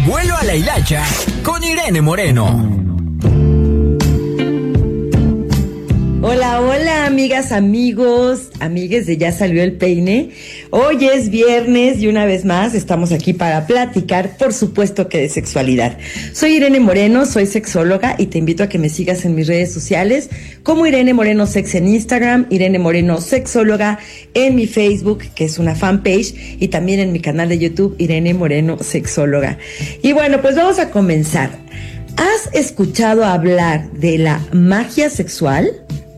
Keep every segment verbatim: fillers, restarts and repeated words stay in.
Vuelo a la hilacha con Irene Moreno. Hola, hola, amigas, amigos, amigues de Ya Salió el Peine. Hoy es viernes y una vez más estamos aquí para platicar, por supuesto que de sexualidad. Soy Irene Moreno, soy sexóloga y te invito a que me sigas en mis redes sociales como Irene Moreno Sex en Instagram, Irene Moreno Sexóloga en mi Facebook, que es una fanpage, y también en mi canal de YouTube, Irene Moreno Sexóloga. Y bueno, pues vamos a comenzar. ¿Has escuchado hablar de la magia sexual?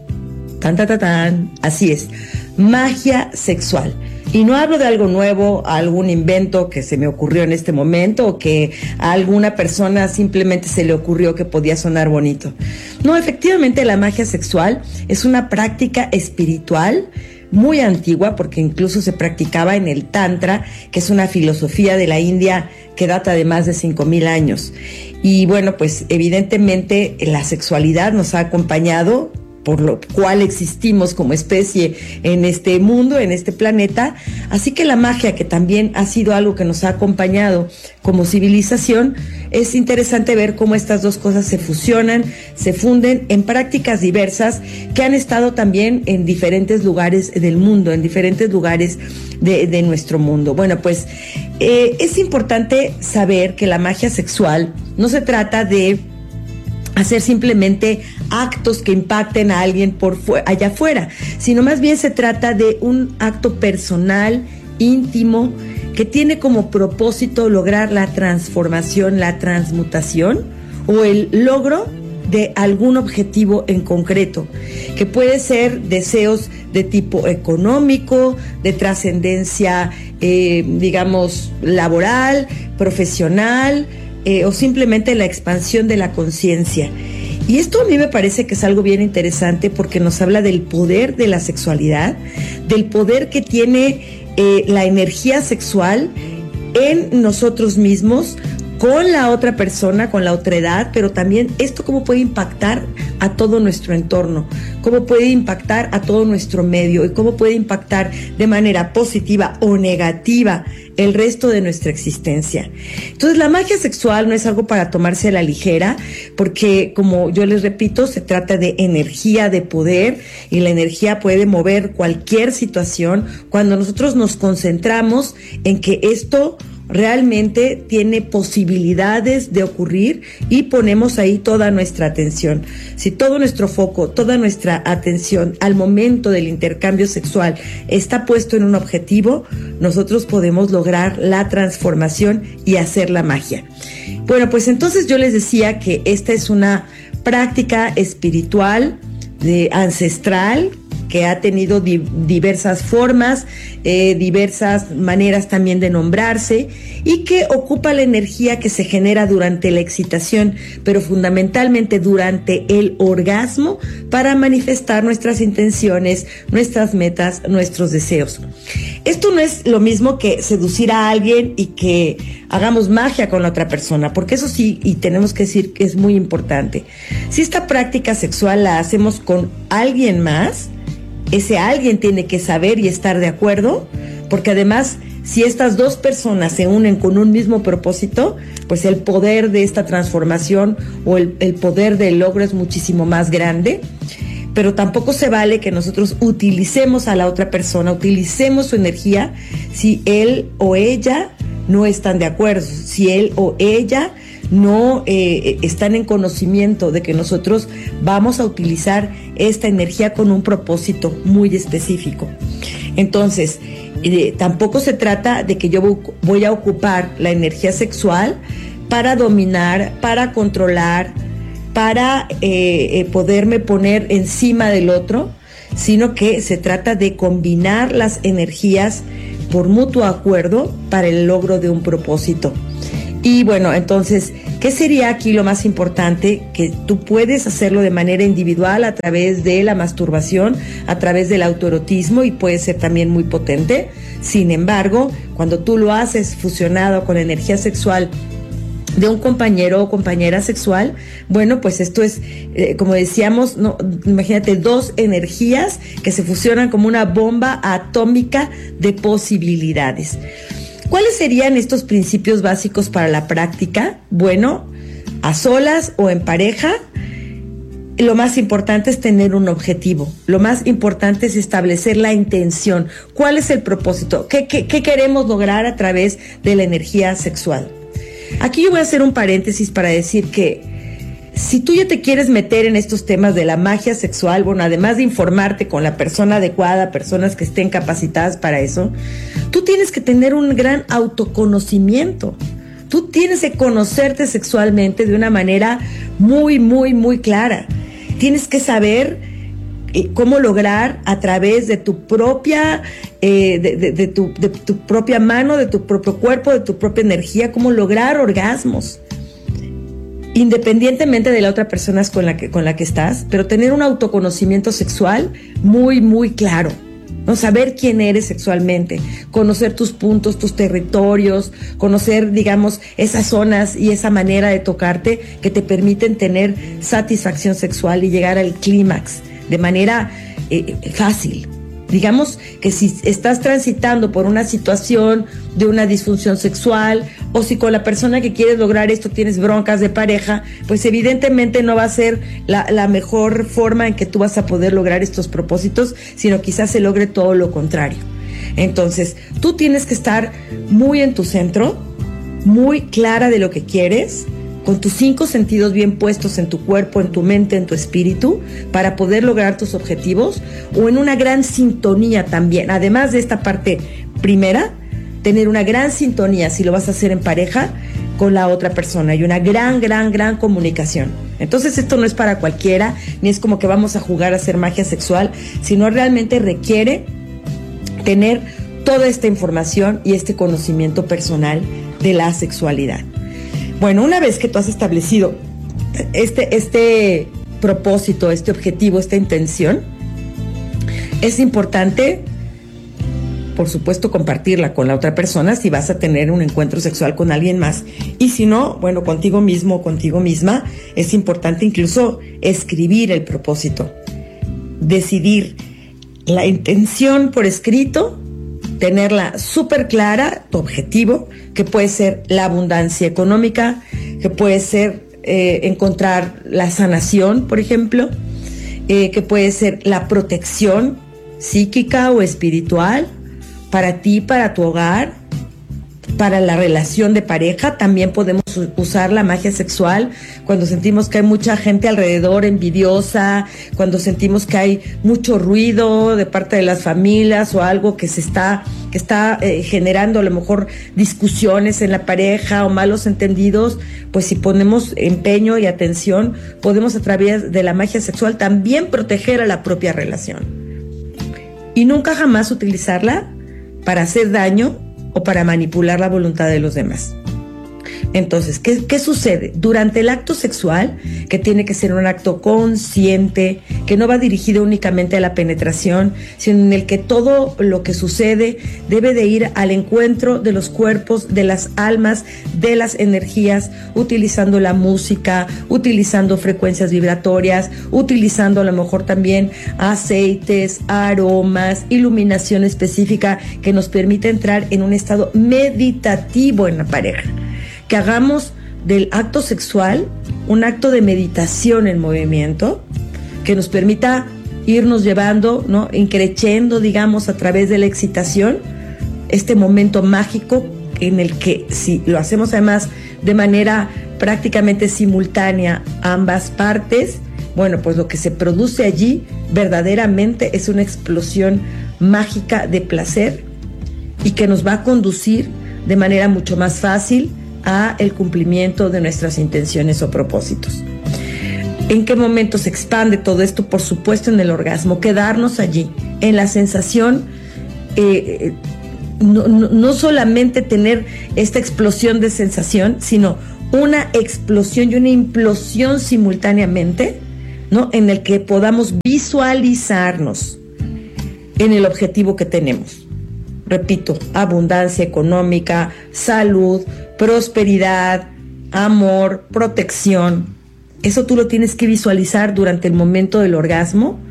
Tan, tan, tan, tan. Así es, magia sexual. Y no hablo de algo nuevo, algún invento que se me ocurrió en este momento o que a alguna persona simplemente se le ocurrió que podía sonar bonito. No, efectivamente la magia sexual es una práctica espiritual muy antigua, porque incluso se practicaba en el Tantra, que es una filosofía de la India que data de más de cinco mil años. Y bueno, pues evidentemente la sexualidad nos ha acompañado, por lo cual existimos como especie en este mundo, en este planeta. Así que la magia, que también ha sido algo que nos ha acompañado como civilización, es interesante ver cómo estas dos cosas se fusionan, se funden en prácticas diversas que han estado también en diferentes lugares del mundo, en diferentes lugares de, de nuestro mundo. Bueno, pues eh, es importante saber que la magia sexual no se trata de hacer simplemente actos que impacten a alguien por fu- allá afuera, sino más bien se trata de un acto personal, íntimo, que tiene como propósito lograr la transformación, la transmutación o el logro de algún objetivo en concreto, que puede ser deseos de tipo económico, de trascendencia, eh, digamos, laboral, profesional, Eh, o simplemente la expansión de la conciencia. Y esto a mí me parece que es algo bien interesante, porque nos habla del poder de la sexualidad, del poder que tiene eh, la energía sexual en nosotros mismos, con la otra persona, con la otra edad, pero también esto cómo puede impactar a todo nuestro entorno, cómo puede impactar a todo nuestro medio y cómo puede impactar de manera positiva o negativa el resto de nuestra existencia. Entonces, la magia sexual no es algo para tomarse a la ligera, porque, como yo les repito, se trata de energía, de poder, y la energía puede mover cualquier situación cuando nosotros nos concentramos en que esto realmente tiene posibilidades de ocurrir y ponemos ahí toda nuestra atención. Si todo nuestro foco, toda nuestra atención al momento del intercambio sexual está puesto en un objetivo, nosotros podemos lograr la transformación y hacer la magia. Bueno, pues entonces yo les decía que esta es una práctica espiritual, de ancestral, que ha tenido di- diversas formas, eh, diversas maneras también de nombrarse, y que ocupa la energía que se genera durante la excitación, pero fundamentalmente durante el orgasmo, para manifestar nuestras intenciones, nuestras metas, nuestros deseos. Esto no es lo mismo que seducir a alguien y que hagamos magia con la otra persona, porque eso sí, y tenemos que decir que es muy importante. Si esta práctica sexual la hacemos con alguien más, ese alguien tiene que saber y estar de acuerdo, porque además, si estas dos personas se unen con un mismo propósito, pues el poder de esta transformación o el, el poder del logro es muchísimo más grande. Pero tampoco se vale que nosotros utilicemos a la otra persona, utilicemos su energía, si él o ella no están de acuerdo, si él o ella no eh, están en conocimiento de que nosotros vamos a utilizar esta energía con un propósito muy específico. Entonces, eh, tampoco se trata de que yo voy a ocupar la energía sexual para dominar, para controlar, para eh, eh, poderme poner encima del otro, sino que se trata de combinar las energías por mutuo acuerdo para el logro de un propósito. Y bueno, entonces, ¿qué sería aquí lo más importante? Que tú puedes hacerlo de manera individual a través de la masturbación, a través del autoerotismo, y puede ser también muy potente. Sin embargo, cuando tú lo haces fusionado con la energía sexual de un compañero o compañera sexual, bueno, pues esto es, eh, como decíamos, no, imagínate, dos energías que se fusionan como una bomba atómica de posibilidades. ¿Cuáles serían estos principios básicos para la práctica? Bueno, a solas o en pareja, lo más importante es tener un objetivo. Lo más importante es establecer la intención. ¿Cuál es el propósito? ¿Qué, qué, qué queremos lograr a través de la energía sexual? Aquí yo voy a hacer un paréntesis para decir que si tú ya te quieres meter en estos temas de la magia sexual, bueno, además de informarte con la persona adecuada, personas que estén capacitadas para eso, tú tienes que tener un gran autoconocimiento. Tú tienes que conocerte sexualmente de una manera muy, muy, muy clara. Tienes que saber eh, cómo lograr a través de tu propia, eh, de, de, de, tu, de tu propia mano, de tu propio cuerpo, de tu propia energía, cómo lograr orgasmos. Independientemente de la otra persona con la que, con la que estás, pero tener un autoconocimiento sexual muy, muy claro, ¿no? Saber quién eres sexualmente, conocer tus puntos, tus territorios, conocer, digamos, esas zonas y esa manera de tocarte que te permiten tener satisfacción sexual y llegar al clímax de manera eh, fácil. Digamos que si estás transitando por una situación de una disfunción sexual, o si con la persona que quieres lograr esto tienes broncas de pareja, pues evidentemente no va a ser la, la mejor forma en que tú vas a poder lograr estos propósitos, sino quizás se logre todo lo contrario. Entonces, tú tienes que estar muy en tu centro, muy clara de lo que quieres, con tus cinco sentidos bien puestos en tu cuerpo, en tu mente, en tu espíritu, para poder lograr tus objetivos, o en una gran sintonía también. Además de esta parte primera, tener una gran sintonía, si lo vas a hacer en pareja, con la otra persona, y una gran, gran, gran comunicación. Entonces esto no es para cualquiera, ni es como que vamos a jugar a hacer magia sexual, sino realmente requiere tener toda esta información y este conocimiento personal de la sexualidad. Bueno, una vez que tú has establecido este, este propósito, este objetivo, esta intención, es importante, por supuesto, compartirla con la otra persona si vas a tener un encuentro sexual con alguien más. Y si no, bueno, contigo mismo o contigo misma, es importante incluso escribir el propósito, decidir la intención por escrito, tenerla súper clara, tu objetivo, que puede ser la abundancia económica, que puede ser eh, encontrar la sanación, por ejemplo, eh, que puede ser la protección psíquica o espiritual para ti, para tu hogar, para la relación de pareja. También podemos usar la magia sexual cuando sentimos que hay mucha gente alrededor envidiosa, cuando sentimos que hay mucho ruido de parte de las familias o algo que se está, que está eh, generando a lo mejor discusiones en la pareja o malos entendidos. Pues si ponemos empeño y atención, podemos a través de la magia sexual también proteger a la propia relación. Y nunca jamás utilizarla para hacer daño o para manipular la voluntad de los demás. Entonces, ¿qué, qué sucede? Durante el acto sexual, que tiene que ser un acto consciente, que no va dirigido únicamente a la penetración, sino en el que todo lo que sucede debe de ir al encuentro de los cuerpos, de las almas, de las energías, utilizando la música, utilizando frecuencias vibratorias, utilizando a lo mejor también aceites, aromas, iluminación específica que nos permite entrar en un estado meditativo en la pareja. Que hagamos del acto sexual un acto de meditación en movimiento que nos permita irnos llevando, ¿no?, increciendo, digamos, a través de la excitación, este momento mágico en el que, si lo hacemos además de manera prácticamente simultánea ambas partes, bueno, pues lo que se produce allí verdaderamente es una explosión mágica de placer y que nos va a conducir de manera mucho más fácil a el cumplimiento de nuestras intenciones o propósitos. ¿En qué momento se expande todo esto? Por supuesto en el orgasmo, quedarnos allí, en la sensación, eh, no, no, no solamente tener esta explosión de sensación, sino una explosión y una implosión simultáneamente, ¿no?, en el que podamos visualizarnos en el objetivo que tenemos. Repito, abundancia económica, salud, prosperidad, amor, protección. Eso tú lo tienes que visualizar durante el momento del orgasmo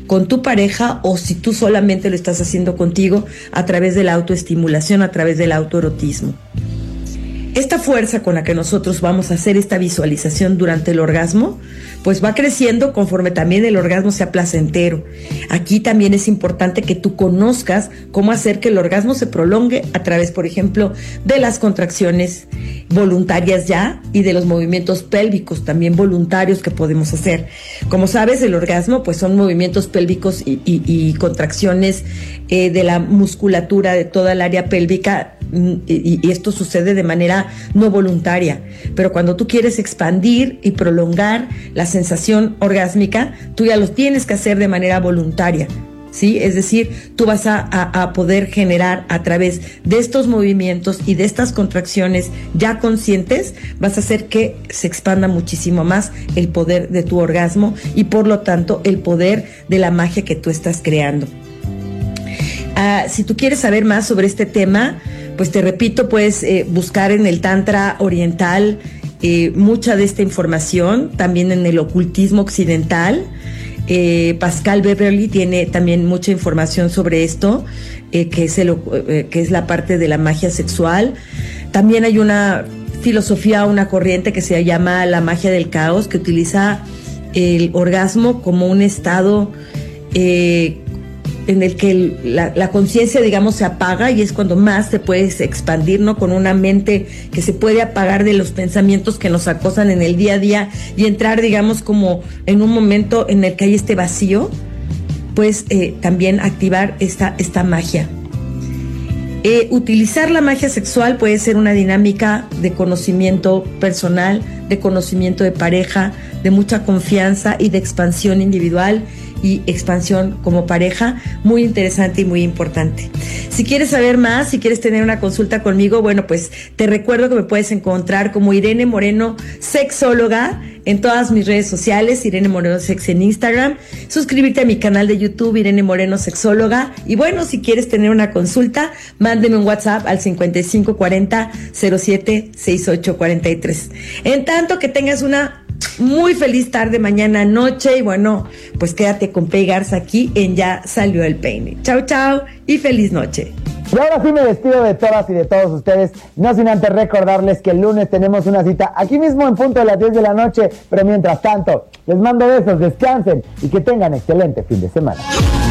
con tu pareja o si tú solamente lo estás haciendo contigo a través de la autoestimulación, a través del autoerotismo. Esta fuerza con la que nosotros vamos a hacer esta visualización durante el orgasmo, pues va creciendo conforme también el orgasmo sea placentero. Aquí también es importante que tú conozcas cómo hacer que el orgasmo se prolongue a través, por ejemplo, de las contracciones voluntarias ya y de los movimientos pélvicos también voluntarios que podemos hacer. Como sabes, el orgasmo pues son movimientos pélvicos y, y, y contracciones eh, de la musculatura de toda el área pélvica. Y, y esto sucede de manera no voluntaria, pero cuando tú quieres expandir y prolongar la sensación orgásmica, tú ya lo tienes que hacer de manera voluntaria, ¿sí? Es decir, tú vas a, a, a poder generar a través de estos movimientos y de estas contracciones ya conscientes, vas a hacer que se expanda muchísimo más el poder de tu orgasmo y por lo tanto el poder de la magia que tú estás creando. Uh, si tú quieres saber más sobre este tema, pues te repito, puedes eh, buscar en el Tantra oriental eh, mucha de esta información, también en el ocultismo occidental. Eh, Pascal Beverly tiene también mucha información sobre esto, eh, que, es el, eh, que es la parte de la magia sexual. También hay una filosofía, una corriente que se llama la magia del caos, que utiliza el orgasmo como un estado eh, en el que el, la, la conciencia, digamos, se apaga y es cuando más te puedes expandir, ¿no? Con una mente que se puede apagar de los pensamientos que nos acosan en el día a día y entrar, digamos, como en un momento en el que hay este vacío, pues eh, también activar esta, esta magia. Eh, utilizar la magia sexual puede ser una dinámica de conocimiento personal, de conocimiento de pareja, de mucha confianza y de expansión individual y expansión como pareja, muy interesante y muy importante. Si quieres saber más, si quieres tener una consulta conmigo, bueno, pues te recuerdo que me puedes encontrar como Irene Moreno Sexóloga en todas mis redes sociales, Irene Moreno Sex en Instagram, suscribirte a mi canal de YouTube, Irene Moreno Sexóloga, y bueno, si quieres tener una consulta, mándeme un WhatsApp al cincuenta y cinco cuarenta cero siete sesenta y ocho cuarenta y tres. En tanto, que tengas una muy feliz tarde, mañana, noche, y bueno, pues quédate con Pei Garza aquí en Ya Salió el Peine. Chao, chao y feliz noche. Y ahora sí me despido de todas y de todos ustedes, no sin antes recordarles que el lunes tenemos una cita aquí mismo en punto de las diez de la noche, pero mientras tanto, les mando besos, descansen y que tengan excelente fin de semana.